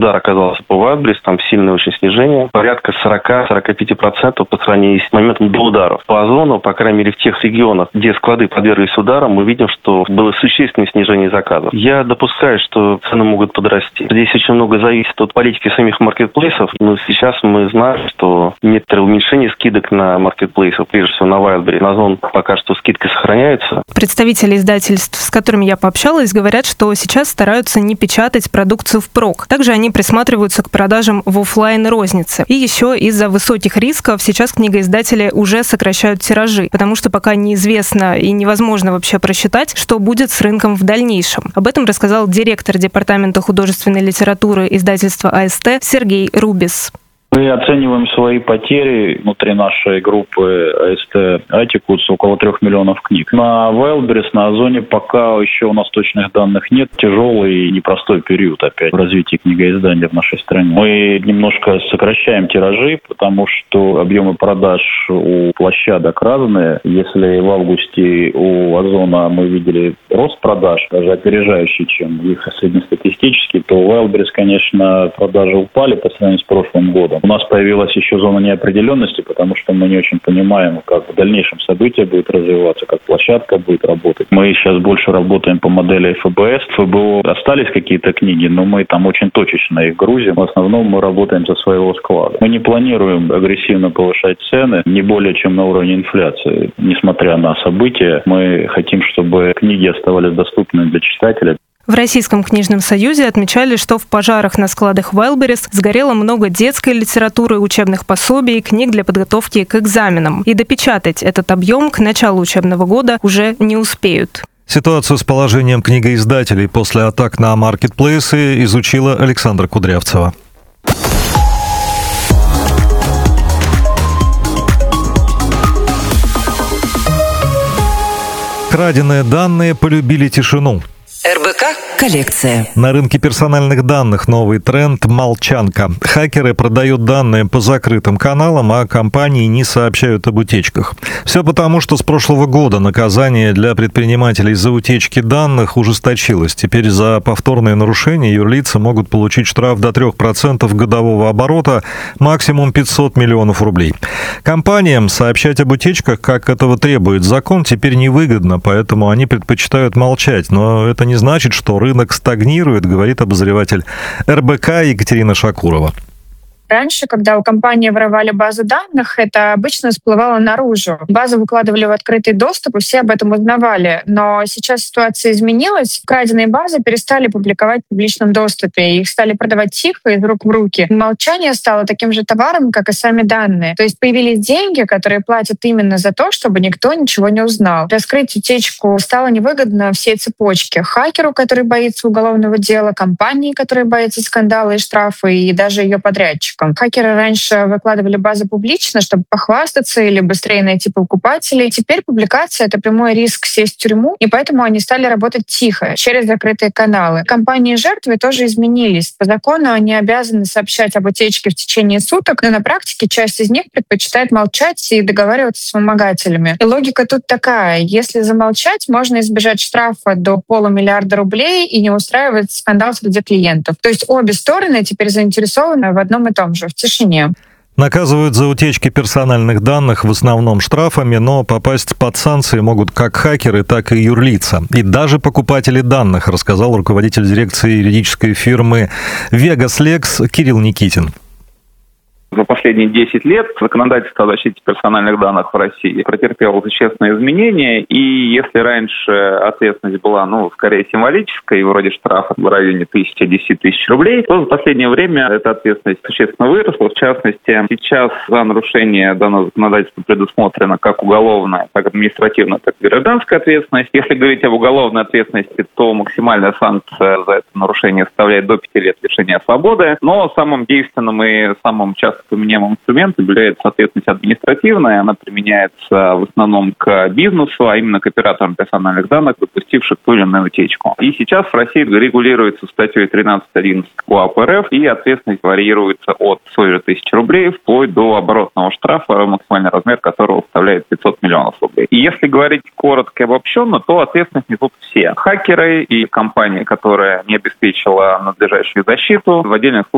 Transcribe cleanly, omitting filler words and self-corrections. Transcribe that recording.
удар оказался по Wildberries, там сильное очень снижение, порядка 40-45% по сравнению с моментом до ударов. По Озону, по крайней мере в тех регионах, где склады подверглись ударам, мы видим, что было существенное снижение заказов. Я допускаю, что цены могут подрасти. Здесь очень много зависит от политики самих маркетплейсов, но сейчас мы знаем, что некоторые уменьшения скидок на маркетплейсах, прежде всего на Wildberries, на Озон пока что скидки сохраняются. Представители издательств, с которыми я пообщалась, говорят, что сейчас стараются не печатать продукцию впрок. Также они присматриваются к продажам в офлайн рознице. И еще из-за высоких рисков сейчас книгоиздатели уже сокращают тиражи, потому что пока неизвестно и невозможно вообще просчитать, что будет с рынком в дальнейшем. Об этом рассказал директор департамента художественной литературы издательства АСТ Сергей Рубис. Мы оцениваем свои потери внутри нашей группы АСТ Атикус около 3 миллионов книг. На Wildberries, на Озоне пока еще у нас точных данных нет. Тяжелый и непростой период опять в развитии книгоиздания в нашей стране. Мы немножко сокращаем тиражи, потому что объемы продаж у площадок разные. Если в августе у Озона мы видели рост продаж, даже опережающий, чем их среднестатистический, то у Wildberries, конечно, продажи упали по сравнению с прошлым годом. У нас появилась еще зона неопределенности, потому что мы не очень понимаем, как в дальнейшем событие будет развиваться, как площадка будет работать. Мы сейчас больше работаем по модели ФБС. В ФБО остались какие-то книги, но мы там очень точечно их грузим. В основном мы работаем со своего склада. Мы не планируем агрессивно повышать цены, не более чем на уровне инфляции. Несмотря на события, мы хотим, чтобы книги оставались доступными для читателя. В Российском книжном союзе отмечали, что в пожарах на складах Wildberries сгорело много детской литературы, учебных пособий и книг для подготовки к экзаменам. И допечатать этот объем к началу учебного года уже не успеют. Ситуацию с положением книгоиздателей после атак на маркетплейсы изучила Александра Кудрявцева. Краденые данные полюбили тишину. РБК «Коллекция». На рынке персональных данных новый тренд – молчанка. Хакеры продают данные по закрытым каналам, а компании не сообщают об утечках. Все потому, что с прошлого года наказание для предпринимателей за утечки данных ужесточилось. Теперь за повторные нарушения юрлицы могут получить штраф до 3% годового оборота, максимум 500 миллионов рублей. Компаниям сообщать об утечках, как этого требует закон, теперь невыгодно, поэтому они предпочитают молчать. Но это не значит, что рынок стагнирует, говорит обозреватель РБК Екатерина Шакурова. Раньше, когда у компании воровали базу данных, это обычно всплывало наружу. Базу выкладывали в открытый доступ, и все об этом узнавали. Но сейчас ситуация изменилась. Краденые базы перестали публиковать в публичном доступе. Их стали продавать тихо, из рук в руки. Молчание стало таким же товаром, как и сами данные. То есть появились деньги, которые платят именно за то, чтобы никто ничего не узнал. Раскрыть утечку стало невыгодно всей цепочке. Хакеру, который боится уголовного дела, компании, которые боятся скандала и штрафа, и даже ее подрядчику. Хакеры раньше выкладывали базы публично, чтобы похвастаться или быстрее найти покупателей. Теперь публикация — это прямой риск сесть в тюрьму, и поэтому они стали работать тихо, через закрытые каналы. Компании-жертвы тоже изменились. По закону они обязаны сообщать об утечке в течение суток, но на практике часть из них предпочитает молчать и договариваться с вымогателями. И логика тут такая. Если замолчать, можно избежать штрафа до $500 000 рублей и не устраивать скандал среди клиентов. То есть обе стороны теперь заинтересованы в одном и том же, в тишине. Наказывают за утечки персональных данных в основном штрафами, но попасть под санкции могут как хакеры, так и юрлица. И даже покупатели данных, рассказал руководитель дирекции юридической фирмы «Вегас-Лекс» Кирилл Никитин. За последние 10 лет законодательство о защите персональных данных в России претерпело существенные изменения, и если раньше ответственность была, скорее символической, вроде штрафа в районе 10-10 тысяч рублей, то за последнее время эта ответственность существенно выросла. В частности, сейчас за нарушение данного законодательства предусмотрена как уголовная, так и административная, так и гражданская ответственность. Если говорить об уголовной ответственности, то максимальная санкция за это нарушение составляет до 5 лет лишения свободы, но самым действенным и самым часто применяемым инструментом является ответственность административная. Она применяется в основном к бизнесу, а именно к операторам персональных данных, допустивших ту или иную утечку. И сейчас в России регулируется статьей 13.11 КоАП РФ, и ответственность варьируется от 100 тысяч рублей вплоть до оборотного штрафа, максимальный размер которого составляет 500 миллионов рублей. И если говорить коротко и обобщенно, то ответственность несут все. Хакеры и компании, которая не обеспечила надлежащую защиту, в отдельных случаях